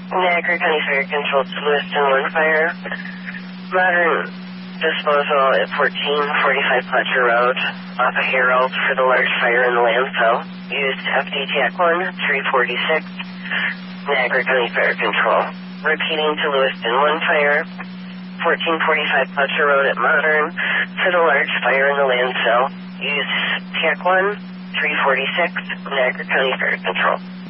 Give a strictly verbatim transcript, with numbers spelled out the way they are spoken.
Niagara County Fire Control to Lewiston one fire. Modern disposal at fourteen forty-five Fletcher Road off of Herald for the large fire in the landfill. Used F D T A C one three forty-six, Niagara County Fire Control. Repeating to Lewiston one fire, fourteen forty-five Fletcher Road at Modern for the large fire in the landfill. Use T A C one three forty-six, Niagara County Fire Control.